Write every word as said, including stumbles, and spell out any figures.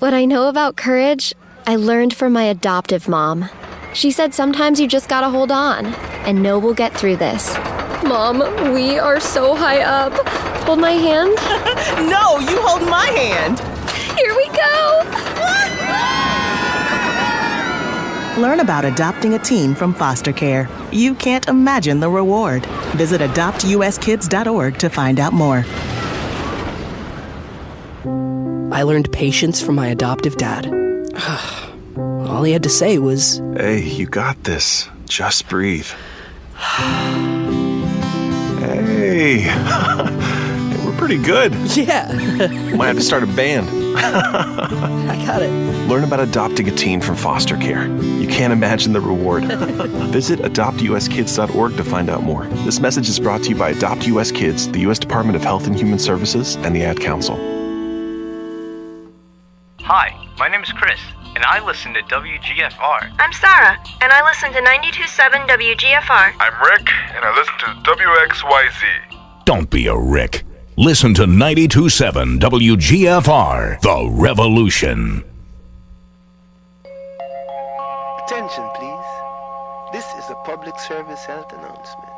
What I know about courage, I learned from my adoptive mom. She said sometimes you just gotta hold on and know we'll get through this. Mom, we are so high up. Hold my hand. No, you hold my hand. Here we go. Learn about adopting a teen from foster care. You can't imagine the reward. Visit adopt U S kids dot org to find out more. I learned patience from my adoptive dad. All he had to say was, "Hey, you got this. Just breathe." Hey. Hey, we're pretty good. yeah. Might have to start a band. I got it. Learn about adopting a teen from foster care. You can't imagine the reward. Visit adopt U S kids dot org to find out more. This message is brought to you by Adopt U S Kids, the U S Department of Health and Human Services, and the Ad Council. Hi, my name is Chris, and I listen to W G F R. I'm Sarah, and I listen to ninety-two point seven W G F R. I'm Rick, and I listen to W X Y Z. Don't be a Rick. Listen to ninety-two point seven W G F R, The Revolution. Attention, please. This is a public service health announcement.